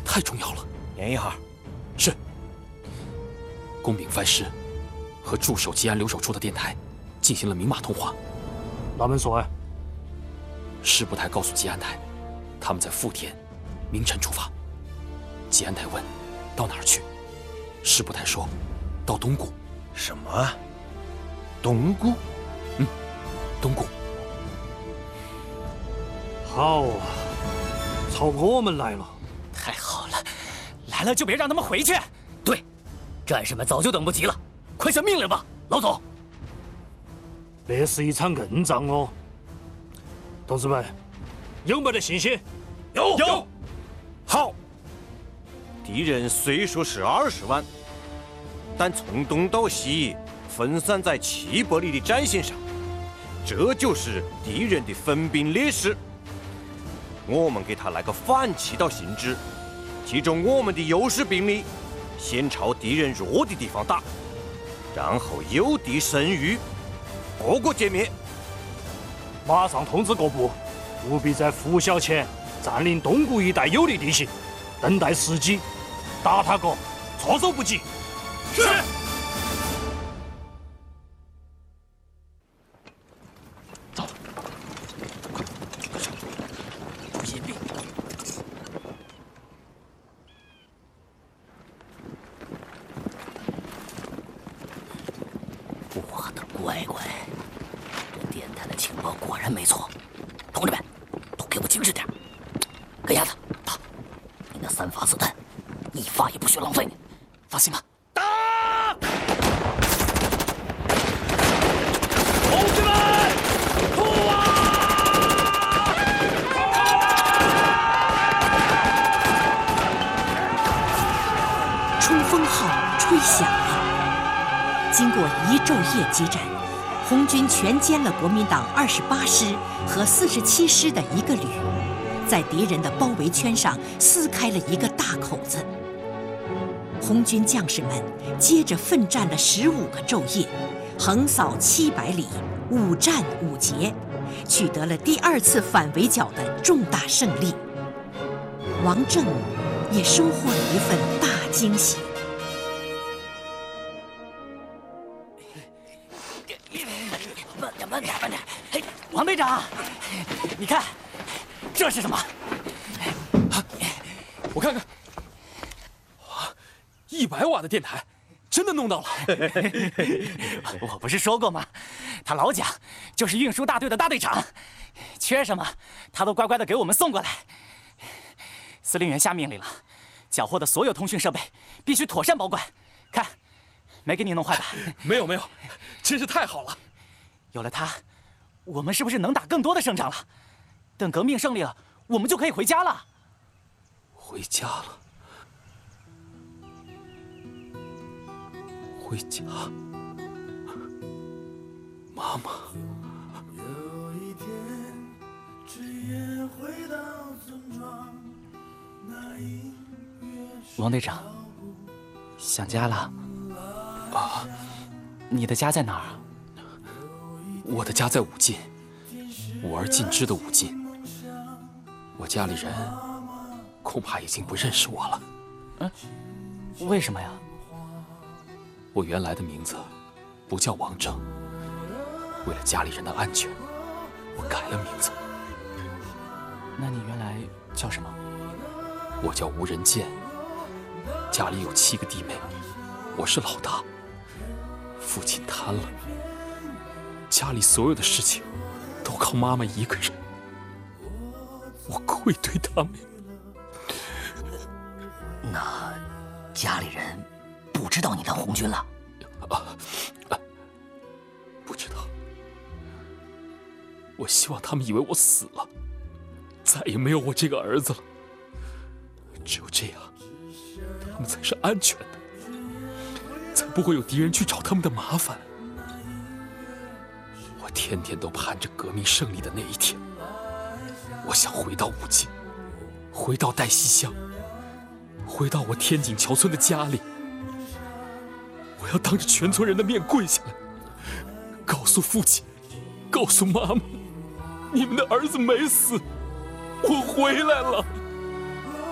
太重要了。 念一下。 是。公禀藩师，和驻守吉安留守处的电台进行了明码通话。 哪门说？ 师部台告诉吉安台，他们在富田明晨出发。吉安台问到哪儿去，师部台说到东谷。 什么？东谷？ 东谷。 好啊，朝我们来了。 太好了，来了就别让他们回去。对，战士们早就等不及了，快下命令吧，老总。 那是一场硬仗哦，同志们，有没得信心？ 有。好。敌人虽说是20万，但从东到西分散在700里的战线上，这就是敌人的分兵劣势。我们给他来个反其道行之，集中我们的优势兵力，先朝敌人弱的地方打，然后诱敌生余，个个歼灭。 马上通知各部，务必在拂晓前占领东谷一带有利地形，等待时机，打他个措手不及。 是。 走，快，注意隐蔽。我的乖乖，这电台的情报果然没错。同志们，都给我精神点！赶鸭子，打！你那3发子弹，一发也不许浪费。放心吧。打！同志们，冲啊！ 冲锋号吹响了。经过1昼夜激战，红军全歼了国民党28师和47师的一个旅，在敌人的包围圈上撕开了一个大口子。红军将士们接着奋战了15个昼夜，横扫700里，5战5捷，取得了第2次反围剿的重大胜利。王震也收获了一份大惊喜。 慢点！嘿，王队长，你看，这是什么？ 我看看。哇，100瓦的电台，真的弄到了。 我不是说过吗？他老蒋就是运输大队的大队长，缺什么他都乖乖的给我们送过来。司令员下命令了，缴获的所有通讯设备必须妥善保管。看，没给你弄坏吧？ 没有，真是太好了。 有了它，我们是不是能打更多的胜仗了？等革命胜利了，我们就可以回家了。 回家了，回家，妈妈。 有一天，只愿回到村庄，那音乐王队长，想家了？ 啊， 你的家在哪儿？ 我的家在武进，武而尽之的武进。我家里人恐怕已经不认识我了。 为什么呀？ 我原来的名字不叫王正，为了家里人的安全，我改了名字。 那你原来叫什么？ 我叫吴仁健，家里有7个弟妹，我是老大。父亲瘫了，家里所有的事情都靠妈妈一个人，我愧对他们。 那家里人不知道你当红军了？ 不知道。我希望他们以为我死了，再也没有我这个儿子了。只有这样，他们才是安全的，才不会有敌人去找他们的麻烦。我天天都盼着革命胜利的那一天。我想回到武进，回到戴溪乡，回到我天井桥村的家里。我要当着全村人的面跪下来，告诉父亲，告诉妈妈，你们的儿子没死，我回来了。